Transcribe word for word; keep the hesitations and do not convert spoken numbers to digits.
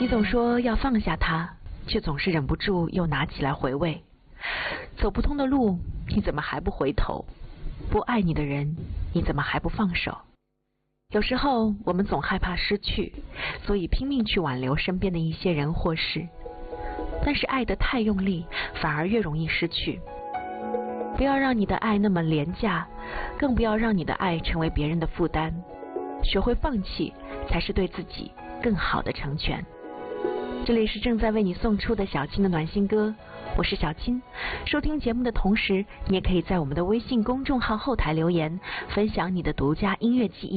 总说要放下它，却总是忍不住又拿起来回味。走不通的路，你怎么还不回头？不爱你的人，你怎么还不放手？有时候我们总害怕失去，所以拼命去挽留身边的一些人或事，但是爱得太用力，反而越容易失去。不要让你的爱那么廉价，更不要让你的爱成为别人的负担。学会放弃，才是对自己更好的成全。这里是正在为你送出的小青的暖心歌，我是小青。收听节目的同时，你也可以在我们的微信公众号后台留言，分享你的独家音乐记忆。